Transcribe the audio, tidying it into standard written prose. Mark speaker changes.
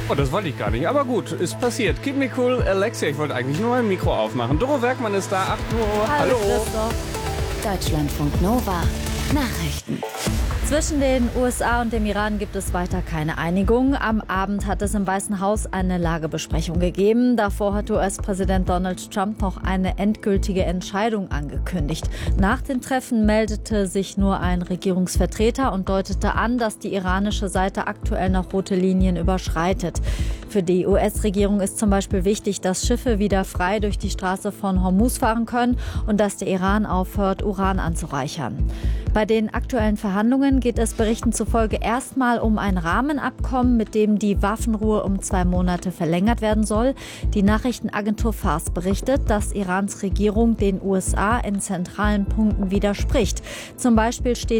Speaker 1: Oh, das wollte ich gar nicht. Aber gut, ist passiert. Keep me cool, Alexia. Ich wollte eigentlich nur mein Mikro aufmachen. Doro Werkmann ist da. 8 Uhr.
Speaker 2: Hallo. Deutschlandfunk Nova. Nachrichten.
Speaker 3: Zwischen den USA und dem Iran gibt es weiter keine Einigung. Am Abend hat es im Weißen Haus eine Lagebesprechung gegeben. Davor hat US-Präsident Donald Trump noch eine endgültige Entscheidung angekündigt. Nach dem Treffen meldete sich nur ein Regierungsvertreter und deutete an, dass die iranische Seite aktuell noch rote Linien überschreitet. Für die US-Regierung ist zum Beispiel wichtig, dass Schiffe wieder frei durch die Straße von Hormuz fahren können und dass der Iran aufhört, Uran anzureichern. Bei den aktuellen Verhandlungen geht es Berichten zufolge erstmal um ein Rahmenabkommen, mit dem die Waffenruhe um 2 Monate verlängert werden soll. Die Nachrichtenagentur Fars berichtet, dass Irans Regierung den USA in zentralen Punkten widerspricht. Zum Beispiel steht